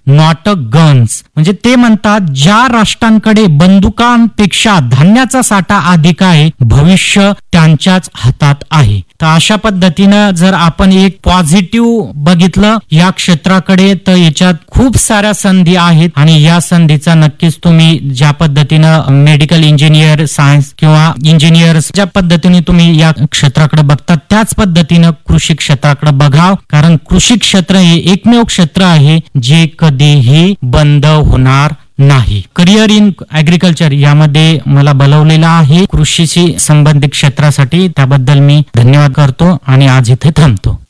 Not a guns. म्हणजे ते म्हणतात ज्या राष्ट्रांकडे बंदुकांपेक्षा धान्याचा साठा अधिक आहे, भविष्य त्यांच्याच हातात आहे. तर अशा पद्धतीनं जर आपण एक पॉझिटिव्ह बघितलं या क्षेत्राकडे, तर याच्यात खूप साऱ्या संधी आहेत आणि या संधीचा नक्कीच तुम्ही ज्या पद्धतीनं मेडिकल इंजिनियर, सायन्स किंवा इंजिनियर्स ज्या पद्धतीने तुम्ही या क्षेत्राकडे बघतात त्याच पद्धतीनं कृषी क्षेत्राकडे बघाव, कारण कृषी क्षेत्र हे एकमेव क्षेत्र आहे जे कधीही बंद होणार नाही. करिअर इन ऍग्रिकल्चर यामध्ये मला बोलवलेलं आहे कृषीशी संबंधित क्षेत्रासाठी. त्याबद्दल मी धन्यवाद करतो आणि आज इथे थांबतो.